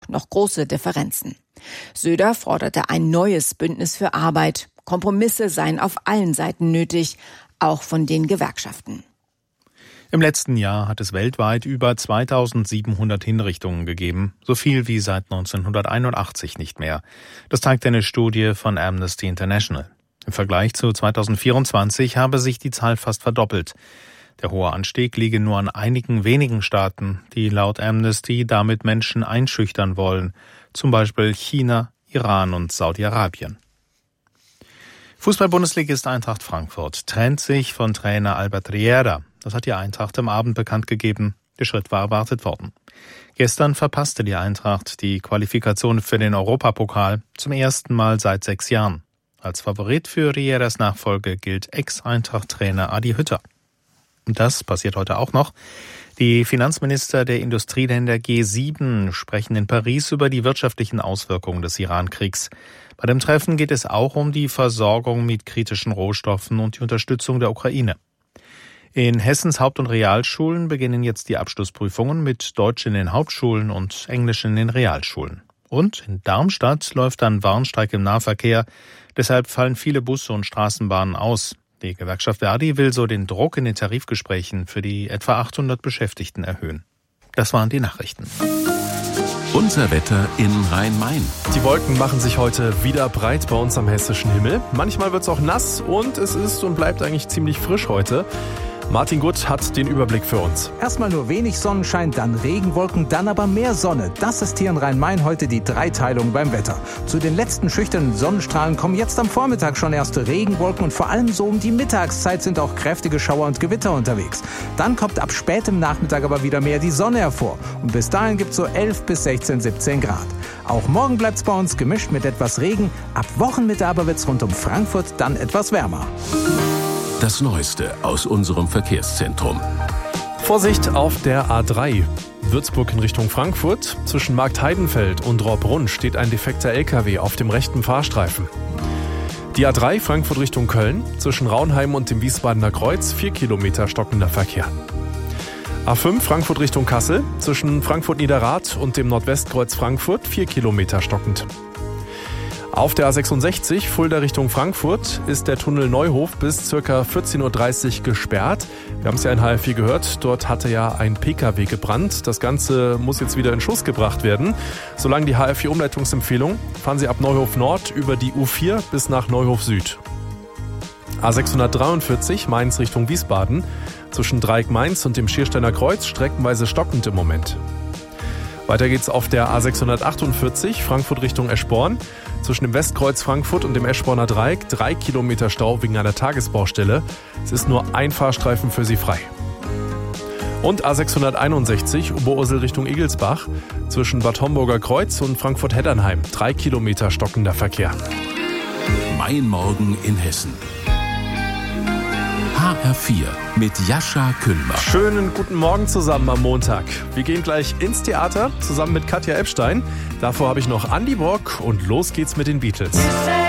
noch große Differenzen. Söder forderte ein neues Bündnis für Arbeit. Kompromisse seien auf allen Seiten nötig, auch von den Gewerkschaften. Im letzten Jahr hat es weltweit über 2700 Hinrichtungen gegeben, so viel wie seit 1981 nicht mehr. Das zeigt eine Studie von Amnesty International. Im Vergleich zu 2024 habe sich die Zahl fast verdoppelt. Der hohe Anstieg liege nur an einigen wenigen Staaten, die laut Amnesty damit Menschen einschüchtern wollen, zum Beispiel China, Iran und Saudi-Arabien. Fußball-Bundesligist Eintracht Frankfurt trennt sich von Trainer Albert Riera. Das hat die Eintracht am Abend bekannt gegeben. Der Schritt war erwartet worden. Gestern verpasste die Eintracht die Qualifikation für den Europapokal zum ersten Mal seit 6 Jahren. Als Favorit für Rieras Nachfolge gilt Ex-Eintracht-Trainer Adi Hütter. Und das passiert heute auch noch. Die Finanzminister der Industrieländer G7 sprechen in Paris über die wirtschaftlichen Auswirkungen des Iran-Kriegs. Bei dem Treffen geht es auch um die Versorgung mit kritischen Rohstoffen und die Unterstützung der Ukraine. In Hessens Haupt- und Realschulen beginnen jetzt die Abschlussprüfungen mit Deutsch in den Hauptschulen und Englisch in den Realschulen. Und in Darmstadt läuft ein Warnstreik im Nahverkehr. Deshalb fallen viele Busse und Straßenbahnen aus. Die Gewerkschaft Verdi will so den Druck in den Tarifgesprächen für die etwa 800 Beschäftigten erhöhen. Das waren die Nachrichten. Unser Wetter in Rhein-Main. Die Wolken machen sich heute wieder breit bei uns am hessischen Himmel. Manchmal wird es auch nass und es ist und bleibt eigentlich ziemlich frisch heute. Martin Gutt hat den Überblick für uns. Erstmal nur wenig Sonnenschein, dann Regenwolken, dann aber mehr Sonne. Das ist hier in Rhein-Main heute die Dreiteilung beim Wetter. Zu den letzten schüchternen Sonnenstrahlen kommen jetzt am Vormittag schon erste Regenwolken und vor allem so um die Mittagszeit sind auch kräftige Schauer und Gewitter unterwegs. Dann kommt ab spätem Nachmittag aber wieder mehr die Sonne hervor. Und bis dahin gibt es so 11 bis 16, 17 Grad. Auch morgen bleibt es bei uns gemischt mit etwas Regen. Ab Wochenmitte aber wird es rund um Frankfurt dann etwas wärmer. Das Neueste aus unserem Verkehrszentrum. Vorsicht auf der A3. Würzburg in Richtung Frankfurt. Zwischen Marktheidenfeld und Rohrbrunn steht ein defekter LKW auf dem rechten Fahrstreifen. Die A3 Frankfurt Richtung Köln. Zwischen Raunheim und dem Wiesbadener Kreuz 4 Kilometer stockender Verkehr. A5 Frankfurt Richtung Kassel. Zwischen Frankfurt-Niederrad und dem Nordwestkreuz Frankfurt 4 Kilometer stockend. Auf der A66 Fulda Richtung Frankfurt ist der Tunnel Neuhof bis ca. 14.30 Uhr gesperrt. Wir haben es ja in HR4 gehört, dort hatte ja ein PKW gebrannt. Das Ganze muss jetzt wieder in Schuss gebracht werden. Solange die HR4-Umleitungsempfehlung, fahren Sie ab Neuhof Nord über die U4 bis nach Neuhof Süd. A643 Mainz Richtung Wiesbaden. Zwischen Dreieck-Mainz und dem Schiersteiner Kreuz streckenweise stockend im Moment. Weiter geht's auf der A648 Frankfurt Richtung Eschborn. Zwischen dem Westkreuz Frankfurt und dem Eschborner Dreieck 3 Kilometer Stau wegen einer Tagesbaustelle. Es ist nur ein Fahrstreifen für Sie frei. Und A661 Oberursel Richtung Igelsbach. Zwischen Bad Homburger Kreuz und Frankfurt-Heddernheim 3 Kilometer stockender Verkehr. Mein Morgen in Hessen. HR4 mit Jascha Kühnbach. Schönen guten Morgen zusammen am Montag. Wir gehen gleich ins Theater zusammen mit Katja Epstein. Davor habe ich noch Andy Borg und los geht's mit den Beatles.